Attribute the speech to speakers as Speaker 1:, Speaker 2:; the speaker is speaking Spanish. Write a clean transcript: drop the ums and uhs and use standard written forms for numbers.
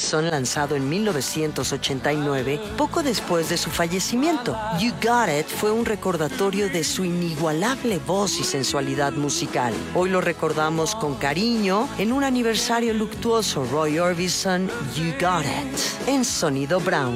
Speaker 1: Orbison, lanzado en 1989, poco después de su fallecimiento. You Got It fue un recordatorio de su inigualable voz y sensualidad musical. Hoy lo recordamos con cariño en un aniversario luctuoso. Roy Orbison, You Got It, en Sonido Brown.